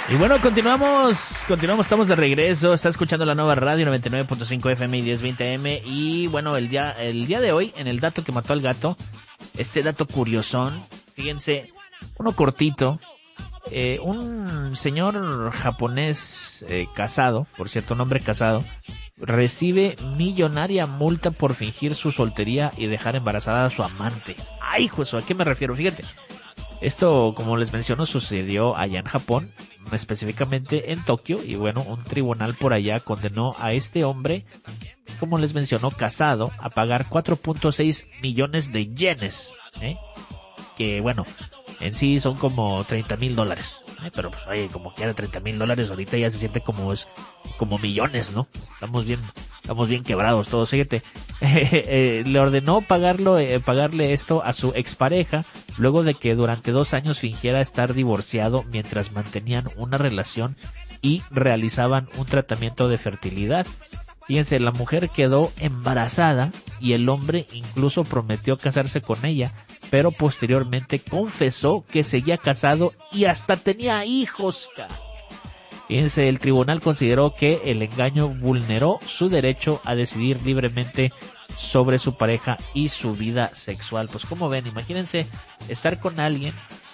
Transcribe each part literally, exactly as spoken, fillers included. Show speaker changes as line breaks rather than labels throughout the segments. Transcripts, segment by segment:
Y bueno, continuamos, continuamos, estamos de regreso, está escuchando la nueva radio noventa y nueve punto cinco F M y diez veinte A M. Y bueno, el día, el día de hoy, en el dato que mató al gato, este dato curiosón, fíjense, uno cortito, eh, un señor japonés eh, casado, por cierto, un hombre casado, recibe millonaria multa por fingir su soltería y dejar embarazada a su amante. Ay, juez, ¿a qué me refiero? Fíjate. Esto, como les menciono, sucedió allá en Japón, específicamente en Tokio, y bueno, un tribunal por allá condenó a este hombre, como les mencionó, casado, a pagar cuatro punto seis millones de yenes, ¿eh? Que bueno, en sí son como treinta mil dólares, ¿eh? Pero pues, oye, como quiera treinta mil dólares ahorita ya se siente como es, como millones, ¿no? Estamos bien, estamos bien quebrados todos, fíjate. Eh, le ordenó pagarlo, eh, pagarle esto a su expareja luego de que durante dos años fingiera estar divorciado mientras mantenían una relación y realizaban un tratamiento de fertilidad. Fíjense, la mujer quedó embarazada y el hombre incluso prometió casarse con ella, pero posteriormente confesó que seguía casado y hasta tenía hijos. Fíjense, el tribunal consideró que el engaño vulneró su derecho a decidir libremente sobre su pareja y su vida sexual. Pues como ven, imagínense estar con alguien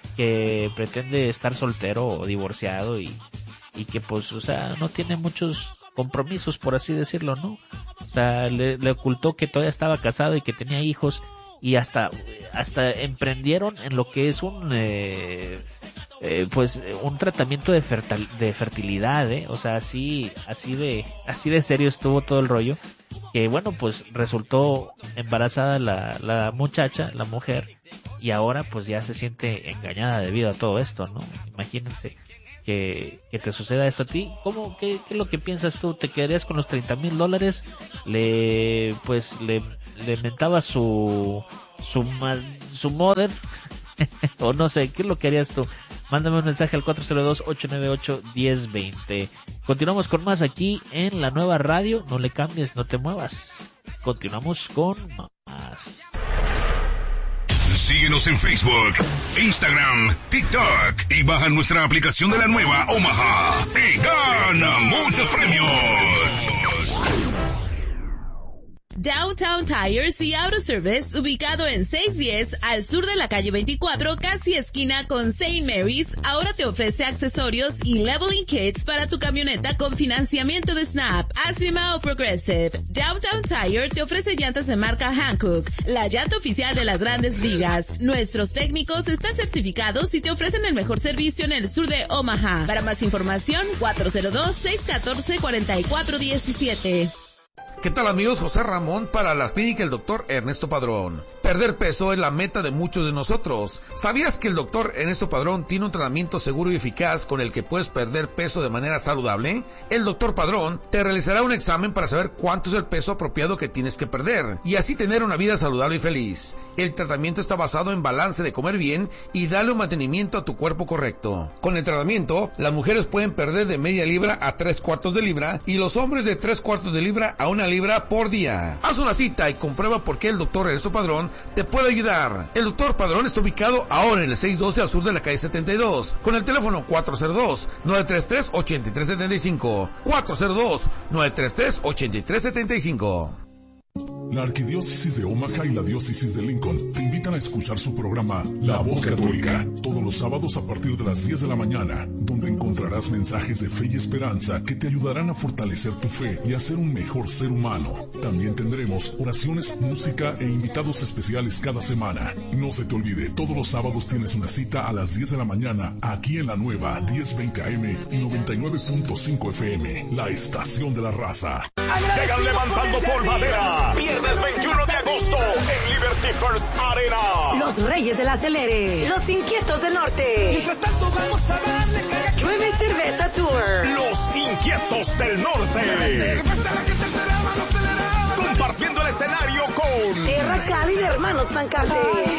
que pretende estar soltero o divorciado y, y que pues, o sea, no tiene muchos compromisos, por así decirlo, ¿no? O sea, le, le ocultó que todavía estaba casado y que tenía hijos y hasta, hasta emprendieron en lo que es un... Eh, Eh, pues un tratamiento de, fertil, de fertilidad, ¿eh? O sea, así, así de, así de serio estuvo todo el rollo, que bueno, pues resultó embarazada la, la muchacha, la mujer, y ahora pues ya se siente engañada debido a todo esto, ¿no? Imagínense que, que te suceda esto a ti. ¿Cómo, qué, qué es lo que piensas tú? ¿Te quedarías con los treinta mil dólares? Le, pues, le, le mentaba su, su, su mother, o no sé, ¿qué es lo que harías tú? Mándame un mensaje al cuatro cero dos, ocho nueve ocho, uno cero dos cero. Continuamos con más aquí en la nueva radio. No le cambies, no te muevas. Continuamos con más.
Síguenos en Facebook, Instagram, TikTok y baja nuestra aplicación de la nueva Omaha y gana muchos premios.
Downtown Tires y Auto Service, ubicado en seiscientos diez al sur de la calle veinticuatro, casi esquina con Saint Mary's, ahora te ofrece accesorios y leveling kits para tu camioneta con financiamiento de Snap, Acima o Progressive. Downtown Tire te ofrece llantas de marca Hankook, la llanta oficial de las grandes ligas. Nuestros técnicos están certificados y te ofrecen el mejor servicio en el sur de Omaha. Para más información, cuatro cero dos, seis uno cuatro, cuatro cuatro uno siete.
¿Qué tal, amigos? José Ramón para la clínica El Doctor Ernesto Padrón. Perder peso es la meta de muchos de nosotros. ¿Sabías que el Doctor Ernesto Padrón tiene un tratamiento seguro y eficaz con el que puedes perder peso de manera saludable? El Doctor Padrón te realizará un examen para saber cuánto es el peso apropiado que tienes que perder y así tener una vida saludable y feliz. El tratamiento está basado en balance de comer bien y darle un mantenimiento a tu cuerpo correcto. Con el tratamiento, las mujeres pueden perder de media libra a tres cuartos de libra y los hombres de tres cuartos de libra a una libra por día. Haz una cita y comprueba por qué el Doctor Ernesto Padrón te puede ayudar. El Doctor Padrón está ubicado ahora en el seiscientos doce al sur de la calle setenta y dos, con el teléfono cuatro cero dos, nueve tres tres, ocho tres siete cinco, cuatro cero dos, nueve tres tres, ocho tres siete cinco.
La Arquidiócesis de Omaha y la Diócesis de Lincoln te invitan a escuchar su programa La Voz Católica, todos los sábados a partir de las diez de la mañana, donde encontrarás mensajes de fe y esperanza que te ayudarán a fortalecer tu fe y a ser un mejor ser humano. También tendremos oraciones, música e invitados especiales cada semana. No se te olvide, todos los sábados tienes una cita a las diez de la mañana, aquí en la nueva diez veinte A M y noventa y nueve punto cinco F M, la estación de la raza.
Llegan levantando polvadera. Viernes veintiuno de agosto en Liberty First Arena.
Los Reyes del Acelere. Los Inquietos del Norte.
Mientras tanto vamos a darle que...
Llueve Cerveza Tour.
Los Inquietos del Norte. Compartiendo el escenario con
Tierra Cálida, Hermanos Pancarte.